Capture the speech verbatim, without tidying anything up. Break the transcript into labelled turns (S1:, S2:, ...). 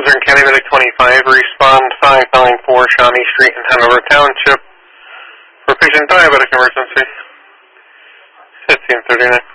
S1: Luzerne County Medic twenty-five, respond five nine four Shawnee Street in Hanover Township for patient diabetic emergency. fifteen thirty-nine.